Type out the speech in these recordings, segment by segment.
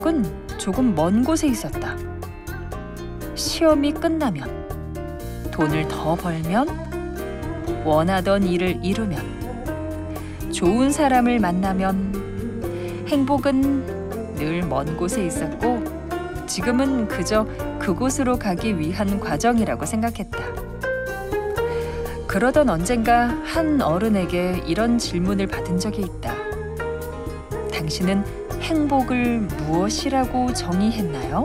은 조금 먼 곳에 있었다. 시험이 끝나면, 돈을 더 벌면, 원하던 일을 이루면, 좋은 사람을 만나면 행복은 늘 먼 곳에 있었고 지금은 그저 그곳으로 가기 위한 과정이라고 생각했다. 그러던 언젠가 한 어른에게 이런 질문을 받은 적이 있다. 당신은 행복을 무엇이라고 정의했나요?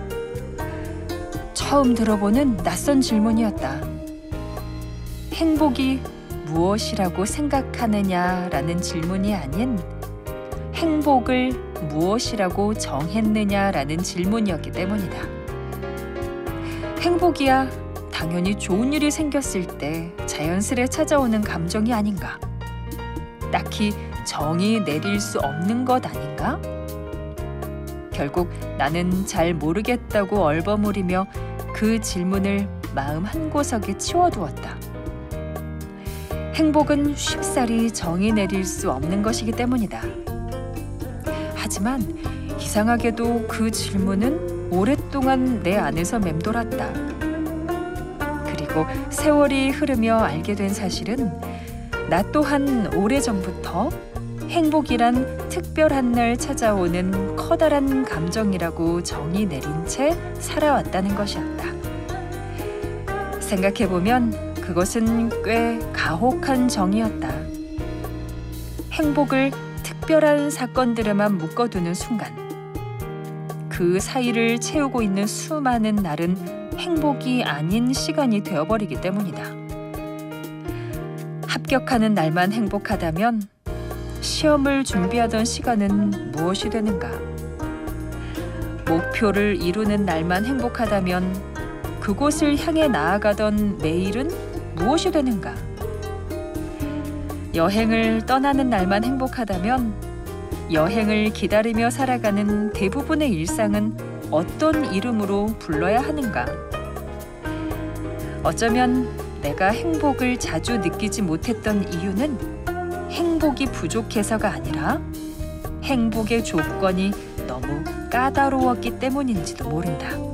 처음 들어보는 낯선 질문이었다. 행복이 무엇이라고 생각하느냐라는 질문이 아닌 행복을 무엇이라고 정했느냐라는 질문이었기 때문이다. 행복이야 당연히 좋은 일이 생겼을 때 자연스레 찾아오는 감정이 아닌가? 딱히 정의 내릴 수 없는 것 아닌가? 결국 나는 잘 모르겠다고 얼버무리며 그 질문을 마음 한구석에 치워두었다. 행복은 쉽사리 정의 내릴 수 없는 것이기 때문이다. 하지만 이상하게도 그 질문은 오랫동안 내 안에서 맴돌았다. 그리고 세월이 흐르며 알게 된 사실은 나 또한 오래전부터 행복이란 특별한 날 찾아오는 커다란 감정이라고 정의 내린 채 살아왔다는 것이었다. 생각해보면 그것은 꽤 가혹한 정의였다. 행복을 특별한 사건들에만 묶어두는 순간 그 사이를 채우고 있는 수많은 날은 행복이 아닌 시간이 되어버리기 때문이다. 합격하는 날만 행복하다면 시험을 준비하던 시간은 무엇이 되는가? 목표를 이루는 날만 행복하다면 그곳을 향해 나아가던 매일은 무엇이 되는가? 여행을 떠나는 날만 행복하다면 여행을 기다리며 살아가는 대부분의 일상은 어떤 이름으로 불러야 하는가? 어쩌면 내가 행복을 자주 느끼지 못했던 이유는 행복이 부족해서가 아니라 행복의 조건이 너무 까다로웠기 때문인지도 모른다.